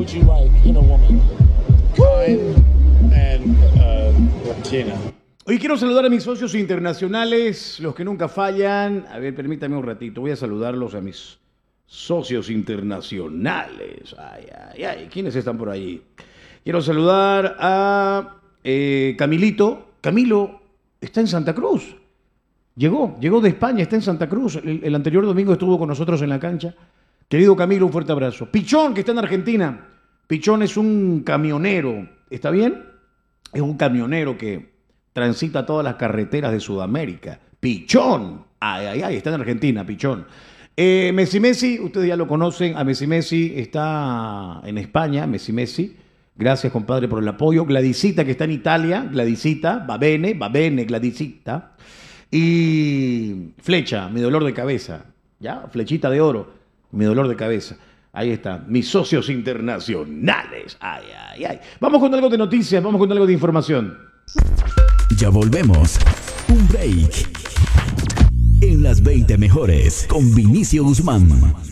things you like in a woman. Kind and Latina. Hoy quiero saludar a mis socios internacionales, los que nunca fallan. A ver, permítame un ratito. Voy a saludarlos a mis socios internacionales. Ay, ay, ay. ¿Quiénes están por ahí? Quiero saludar a Camilito. Camilo está en Santa Cruz. Llegó de España, está en Santa Cruz. El anterior domingo estuvo con nosotros en la cancha. Querido Camilo, un fuerte abrazo. Pichón, que está en Argentina. Pichón es un camionero. ¿Está bien? Es un camionero que transita todas las carreteras de Sudamérica. Pichón. Ay, ay, ay, está en Argentina, Pichón. Messi, ustedes ya lo conocen. A Messi está en España, Messi. Gracias, compadre, por el apoyo. Gladysita, que está en Italia. Gladysita, va bene, Gladysita. Y Flecha, mi dolor de cabeza. ¿Ya? Flechita de oro, mi dolor de cabeza. Ahí está, mis socios internacionales. Ay, ay, ay. Vamos con algo de noticias, vamos con algo de información. Ya volvemos. Un break. En las 20 mejores con Vinicio Guzmán.